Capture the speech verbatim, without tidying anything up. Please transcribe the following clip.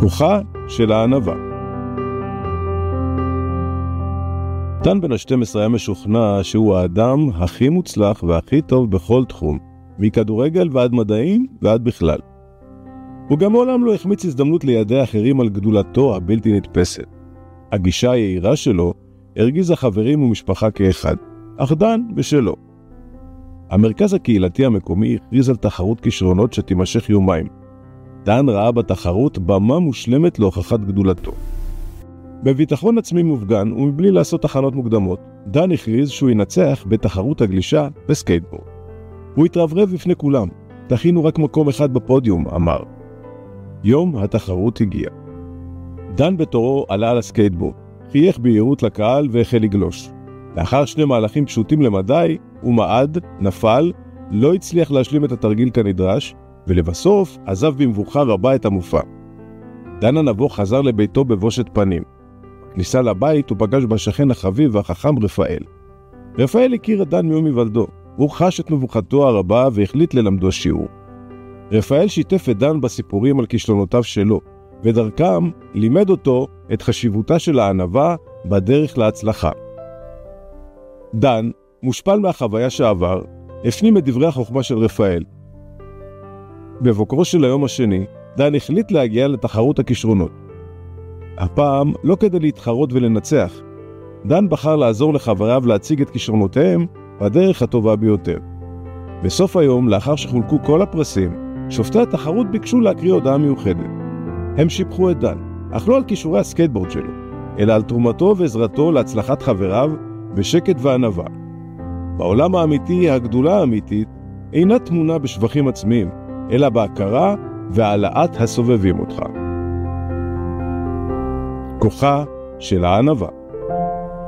כוחה של הענווה. דן בן ה-שתים עשרה היה משוכנע שהוא האדם הכי מוצלח והכי טוב בכל תחום, מכדורגל ועד מדעים ועד בכלל. הוא גם מעולם לא החמיץ הזדמנות לידע אחרים על גדולתו הבלתי נתפסת. הגישה היעירה שלו הרגיזה חברים ומשפחה כאחד, אך דן בשלו. המרכז הקהילתי המקומי הכריז על תחרות כישרונות שתימשך יומיים. דן ראה בתחרות במה מושלמת להוכחת גדולתו. בביטחון עצמי מופגן ומבלי לעשות תחנות מוקדמות, דן הכריז שהוא ינצח בתחרות הגלישה בסקייטבורד. הוא התרברב בפני כולם, תכינו רק מקום אחד בפודיום, אמר. יום התחרות הגיע. דן בתורו עלה על הסקייטבורד, חייך בהירות לקהל והחל לגלוש. לאחר שני מהלכים פשוטים למדי, הוא מעד, נפל, לא הצליח להשלים את התרגיל כנדרש, ולבסוף עזב במבוכה רבה את המופע. דן הנבוך חזר לביתו בבושת פנים. בכניסה לבית הוא פגש בשכן החביב והחכם רפאל. רפאל הכיר את דן מיום היוולדו. הוא חש את מבוכתו הרבה והחליט ללמדו שיעור. רפאל שיתף את דן בסיפורים על כישלונותיו שלו, ודרכם לימד אותו את חשיבותה של הענווה בדרך להצלחה. דן, מושפל מהחוויה שעבר, הפנים את דברי החוכמה של רפאל. בבוקרו של היום השני, דן החליט להגיע לתחרות הכישרונות. הפעם לא כדי להתחרות ולנצח. דן בחר לעזור לחבריו להציג את כישרונותיהם בדרך הטובה ביותר. בסוף היום, לאחר שחולקו כל הפרסים, שופטי התחרות ביקשו להקריא הודעה מיוחדת. הם שיבחו את דן, אך לא על כישורי הסקייטבורד שלו, אלא על תרומתו ועזרתו להצלחת חבריו בשקט וענווה. בעולם האמיתי, הגדולה האמיתית אינה תמונה בשבחים עצמיים, אלא בהכרה והעלאת הסובבים אותך. כוחה של הענווה.